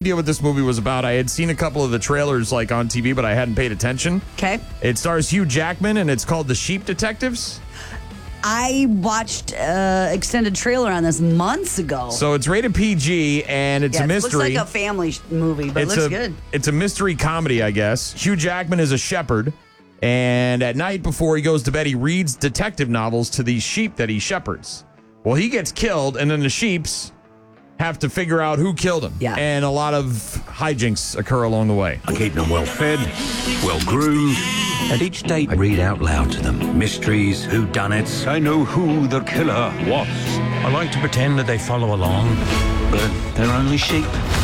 idea what this movie was about. I had seen a couple of the trailers like on TV, but I hadn't paid attention. Okay. It stars Hugh Jackman, and it's called The Sheep Detectives. I watched extended trailer on this months ago. So it's rated PG, and it's a mystery. It looks like a family movie, but it looks good. It's a mystery comedy, I guess. Hugh Jackman is a shepherd, and at night before he goes to bed, he reads detective novels to these sheep that he shepherds. Well, he gets killed, and then the sheeps have to figure out who killed him. Yeah. And a lot of hijinks occur along the way. I keep them well fed, well groomed, and each day I read out loud to them mysteries, whodunits. I know who the killer was. I like to pretend that they follow along, but they're only sheep.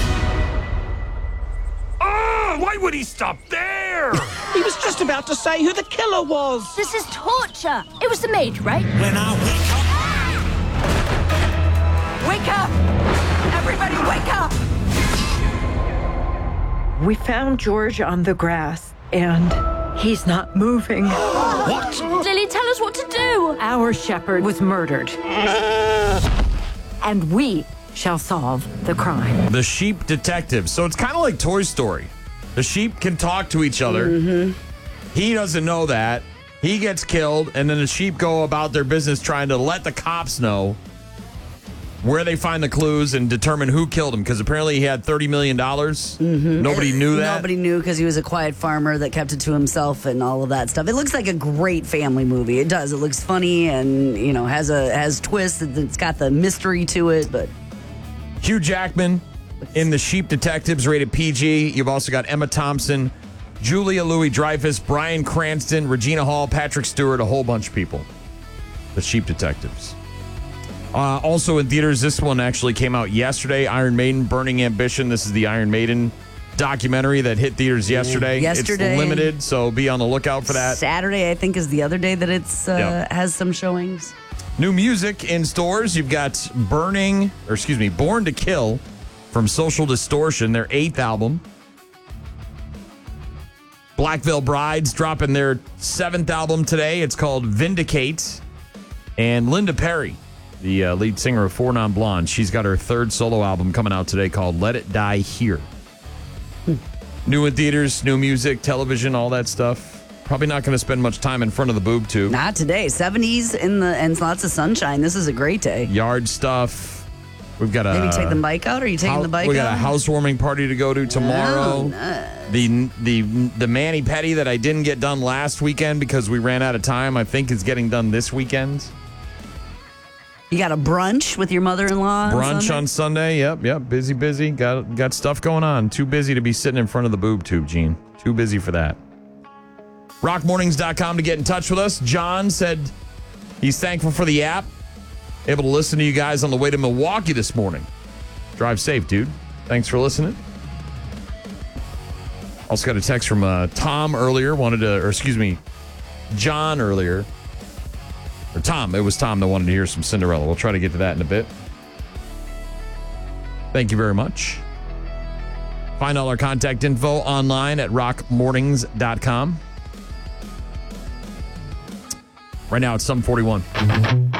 Oh, why would he stop there? He was just about to say who the killer was. This is torture. It was the maid, right? When I wake up. Wake up! Everybody wake up! We found George on the grass, and he's not moving. What? Lily, tell us what to do. Our shepherd was murdered. And we shall solve the crime. The Sheep Detectives. So it's kind of like Toy Story. The sheep can talk to each other. Mm-hmm. He doesn't know that. He gets killed, and then the sheep go about their business trying to let the cops know where they find the clues and determine who killed him, because apparently he had $30 million. Mm-hmm. Nobody knew that. Nobody knew because he was a quiet farmer that kept it to himself and all of that stuff. It looks like a great family movie. It does. It looks funny and, has twists. It's got the mystery to it. But Hugh Jackman in The Sheep Detectives, rated PG. You've also got Emma Thompson, Julia Louis-Dreyfus, Bryan Cranston, Regina Hall, Patrick Stewart, a whole bunch of people. The Sheep Detectives. Also in theaters, this one actually came out yesterday. Iron Maiden, Burning Ambition. This is the Iron Maiden documentary that hit theaters yesterday. It's limited, so be on the lookout for that. Saturday, I think, is the other day that it's has some showings. New music in stores. You've got Born to Kill from Social Distortion, their 8th album. Black Veil Brides dropping their 7th album today. It's called Vindicate. And Linda Perry, the lead singer of Four Non Blondes, she's got her 3rd solo album coming out today called Let It Die Here. New in theaters, new music, television, all that stuff. Probably not going to spend much time in front of the boob tube. Not today. 70s and lots of sunshine. This is a great day. Yard stuff. We've got maybe take the bike out. Are you taking the bike out? We got a housewarming party to go to tomorrow. Oh, nice. The mani-pedi that I didn't get done last weekend because we ran out of time, I think is getting done this weekend. You got a brunch with your mother-in-law? Brunch on Sunday. Yep. Busy. Got stuff going on. Too busy to be sitting in front of the boob tube, Gene. Too busy for that. Rockmornings.com to get in touch with us. John said he's thankful for the app. Able to listen to you guys on the way to Milwaukee this morning. Drive safe, dude. Thanks for listening. Also got a text from Tom earlier. John earlier. Or Tom. It was Tom that wanted to hear some Cinderella. We'll try to get to that in a bit. Thank you very much. Find all our contact info online at rockmornings.com. Right now it's 7:41.